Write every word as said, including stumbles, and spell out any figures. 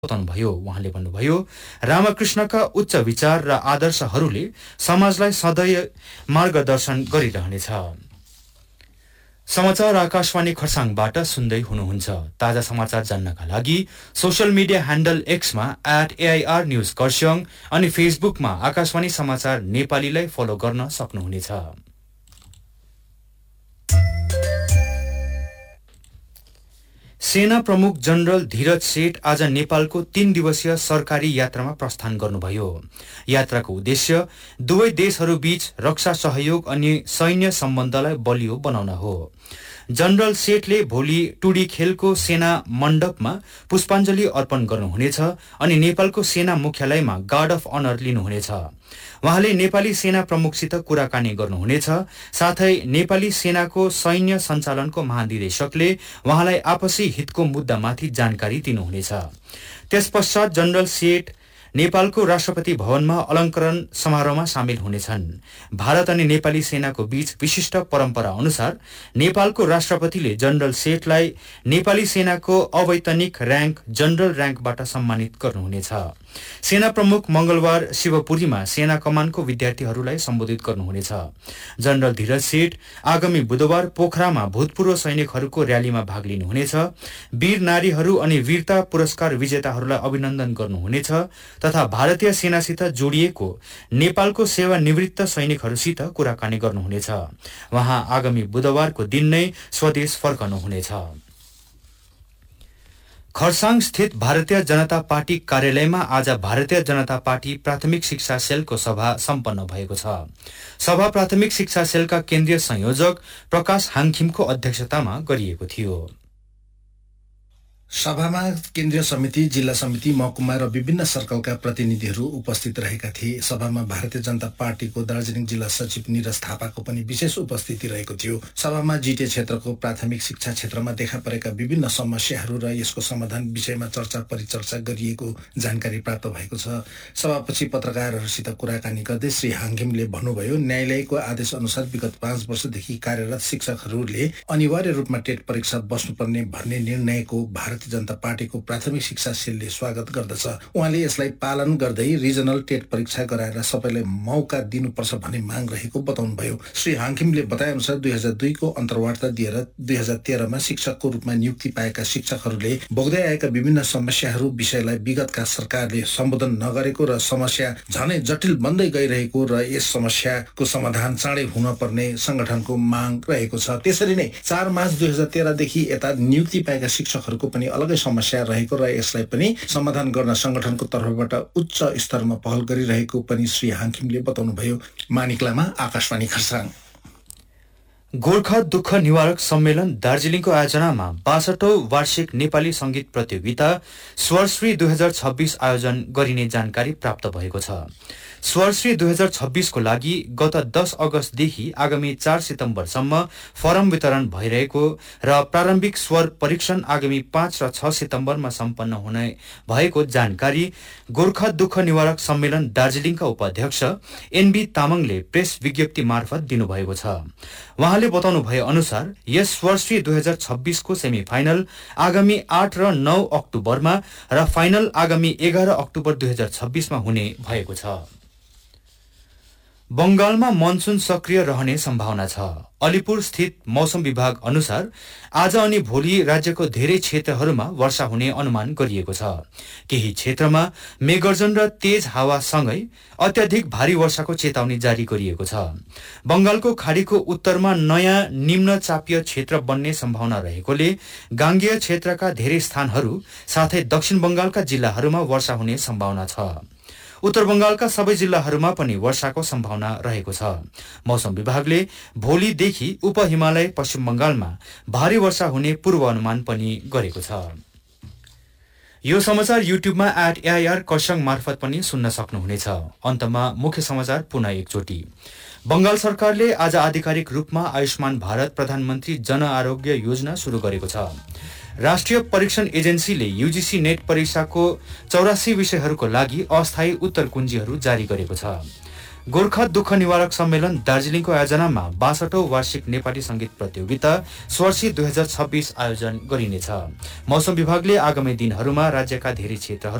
बताउनुभयो। उहाँले भन्नुभयो, रामकृष्णका उच्च विचार र आदर्शहरूले समाजलाई सधैँ मार्गदर्शन गरिरहनेछ। समाचार आकाशवाणी खरसाङबाट सुन्दै हुनुहुन्छ। ताजा समाचार जान्नका लागि social media handle एक्समा at AIR news Kurseong अनि फेसबुकमा आकाशवाणी समाचार नेपालीलाई फलो गर्न सक्नुहुनेछ। सेना प्रमुख जनरल धीरज सेठ आज नेपालको तीन दिवसीय सरकारी यात्रामा प्रस्थान गर्नुभयो। यात्राको उद्देश्य दुवै देशहरूबीच रक्षा सहयोग अनि सैन्य सम्बन्धलाई बलियो बनाउन हो। जनरल सेठले भोलि टुडी खेलको सेना मण्डपमा पुष्पाञ्जली अर्पण गर्नुहुनेछ अनि नेपालको सेना मुख्यालयमा गार्ड अफ अनर लिनुहुनेछ। उहाँले नेपाली सेना प्रमुखसित कुराकानी गर्नुहुनेछ। साथै नेपाली सेनाको सैन्य सञ्चालनको महानिदेशकले उहाँलाई आपसी हितको मुद्दामाथि जानकारी दिनुहुनेछ। त्यसपश्चात जनरल सेठ नेपालको राष्ट्रपति भवनमा अलङ्करण समारोहमा सामेल हुनेछन्। भारत अनि नेपाली सेनाको बीच विशिष्ट परम्परा अनुसार नेपालको राष्ट्रपतिले जनरल सेठलाई नेपाली सेनाको अवैतनिक र्याङ्क जनरल र्याङ्कबाट सम्मानित गर्नुहुनेछ। सेना प्रमुख मंगलबार शिवपुरीमा सेना कमानको विद्यार्थीहरूलाई सम्बोधित गर्नुहुनेछ। जनरल धीरज सेठ आगामी बुधबार पोखरामा भूतपूर्व सैनिकहरूको र्यालीमा भाग लिनुहुनेछ। वीर नारीहरू अनि वीरता पुरस्कार विजेताहरूलाई अभिनन्दन गर्नुहुनेछ तथा भारतीय सेनासित जोडिएको नेपालको सेवानिवृत्त सैनिकहरूसित कुराकानी गर्नुहुनेछ। उहाँ आगामी बुधबारको दिन नै स्वदेश फर्कनुहुनेछ। खरसाङ स्थित भारतीय जनता पार्टी कार्यालयमा आज भारतीय जनता पार्टी प्राथमिक शिक्षा सेलको सभा सम्पन्न भएको छ। सभा प्राथमिक शिक्षा सेलका केन्द्रीय संयोजक प्रकाश हाङखिमको अध्यक्षतामा गरिएको थियो। सभामा केन्द्रीय समिति, जिल्ला समिति, महकुमा र विभिन्न सर्कलका प्रतिनिधिहरू उपस्थित रहेका थिए। सभामा भारतीय जनता पार्टीको दार्जिलिङ जिल्ला सचिव निरज थापाको पनि विशेष उपस्थिति रहेको थियो। सभामा जिटिए क्षेत्रको प्राथमिक शिक्षा क्षेत्रमा देखा परेका विभिन्न समस्याहरू र यसको समाधान विषयमा चर्चा परिचर्चा गरिएको जानकारी प्राप्त भएको छ। सभापछि पत्रकारहरूसित कुराकानी गर्दै श्री हाङखिमले भन्नुभयो, न्यायालयको आदेश अनुसार विगत पाँच वर्षदेखि कार्यरत शिक्षकहरूले अनिवार्य रूपमा टेट परीक्षा बस्नुपर्ने भन्ने निर्णयको भारत जनता पार्टीको प्राथमिक शिक्षा सेलले स्वागत गर्दछ। उहाँले यसलाई पालन गर्दै रिजनल टेट परीक्षा गराएर सबैलाई मौका दिनुपर्छ भन्ने माग रहेको बताउनुभयो। श्री हाङखिमले बताए अनुसार दुई हजार दुईको अन्तर्वार्ता दिएर दुई हजार तेह्रमा शिक्षकको रूपमा नियुक्ति पाएका शिक्षकहरूले भोग्दै आएका विभिन्न समस्याहरू विषयलाई विगतका सरकारले सम्बोधन नगरेको र समस्या झनै जटिल बन्दै गइरहेको र यस समस्याको समाधान चाँडै हुन पर्ने संगठनको माग रहेको छ। त्यसरी नै चार मार्च दुई हजार तेह्रदेखि यता नियुक्ति पाएका शिक्षकहरूको पनि अलगै समस्या रहेको र यसलाई पनि समाधान गर्न संगठनको तर्फबाट उच्च स्तरमा पहल गरिरहेको पनि श्री हाङखिमले बताउनुभयो। मानिकलामा आकाशवाणी खरसाङ। गोर्खा दुःख निवारक सम्मेलन दार्जिलिङको आयोजनामा बासठौं वार्षिक नेपाली संगीत प्रतियोगिता स्वरश्री दुई हजार छब्बीस आयोजन गरिने जानकारी प्राप्त भएको छ। स्वरश्री दुई हजार छब्बीसको लागि गत दस अगस्तदेखि आगामी चार सितम्बरसम्म फर्म वितरण भइरहेको र प्रारम्भिक स्वर परीक्षण आगामी पाँच र छ सितम्बरमा सम्पन्न हुने भएको जानकारी गोर्खा दुःख निवारक सम्मेलन दार्जिलिङका उपाध्यक्ष एनबी तामाङले प्रेस विज्ञप्ति मार्फत दिनुभएको छ। उहाँले बताउनु भए अनुसार यस स्वरश्री दुई हजार छब्बीसको सेमी फाइनल आगामी आठ र नौ अक्टोबरमा र फाइनल आगामी एघार अक्टोबर दुई हजार छब्बीसमा हुने भएको छ। बंगालमा मनसुन सक्रिय रहने सम्भावना छ। अलिपुर स्थित मौसम विभाग अनुसार आज अनि भोलि राज्यको धेरै क्षेत्रहरूमा वर्षा हुने अनुमान गरिएको छ। केही क्षेत्रमा मेघगर्जन र तेज हावासँगै अत्याधिक भारी वर्षाको चेतावनी जारी गरिएको छ। बंगालको खाडीको उत्तरमा नयाँ निम्न चापीय क्षेत्र बन्ने सम्भावना रहेकोले गाङ्गेय क्षेत्रका धेरै स्थानहरू साथै दक्षिण बंगालका जिल्लाहरूमा वर्षा हुने सम्भावना छ। उत्तर बंगालका सबै जिल्लाहरूमा पनि वर्षाको सम्भावना रहेको छ। मौसम विभागले भोलिदेखि उप हिमालय पश्चिम बंगालमा भारी वर्षा हुने पूर्वानुमान पनि गरेको छ। यो समाचार युट्युबमा एट एआईआर खरसाङ मार्फत पनि सुन्न सक्नुहुनेछ। अन्तमा मुख्य समाचार पुनः एकचोटि। बंगाल सरकारले आज आधिकारिक रूपमा आयुष्मान भारत प्रधानमन्त्री जन आरोग्य योजना शुरू गरेको छ। राष्ट्रिय परीक्षण एजेन्सीले यूजीसी नेट परीक्षाको चौरासी विषयहरूको लागि अस्थायी उत्तर कुञ्जीहरू जारी गरेको छ। गोर्खा दुःख निवारक सम्मेलन दार्जीलिङको आयोजनामा बासठौं वार्षिक नेपाली संगीत प्रतियोगिता स्वर्षी दुई हजार छब्बीस आयोजन गरिनेछ। मौसम विभागले आगामी दिनहरूमा राज्यका धेरै क्षेत्रहरू